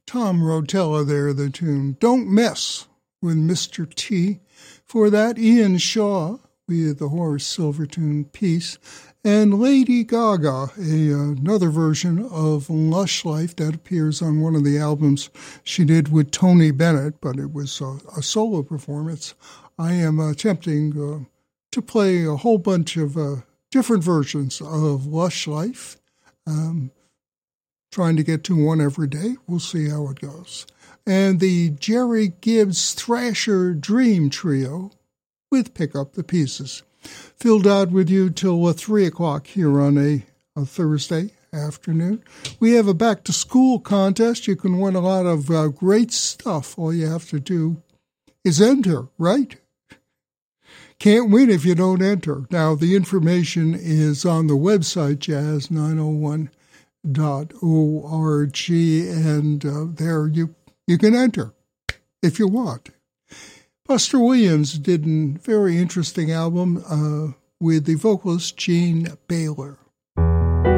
Tom Rotella there, the tune Don't Mess with Mr. T. For that, Ian Shaw with the Horace Silverton piece, and Lady Gaga, another version of Lush Life that appears on one of the albums she did with Tony Bennett, but it was a solo performance. I am attempting to play a whole bunch of different versions of Lush Life, trying to get to one every day. We'll see how it goes. And the Jerry Gibbs Thrasher Dream Trio with Pick Up the Pieces. Phil Dodd with you till 3 o'clock here on a Thursday afternoon. We have a back-to-school contest. You can win a lot of great stuff. All you have to do is enter, right? Can't win if you don't enter. Now, the information is on the website, jazz901.org, and there you can enter if you want. Buster Williams did a very interesting album with the vocalist Gene Baylor.